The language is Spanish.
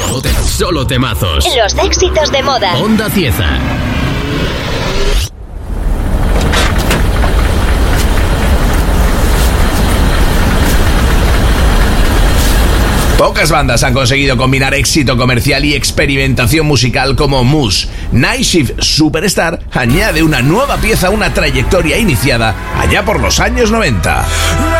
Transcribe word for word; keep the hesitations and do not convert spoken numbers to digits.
Solo, te- solo temazos. Los éxitos de moda. Onda Cieza. Pocas bandas han conseguido combinar éxito comercial y experimentación musical como Muse. Night Shift Superstar añade una nueva pieza a una trayectoria iniciada allá por los años noventa.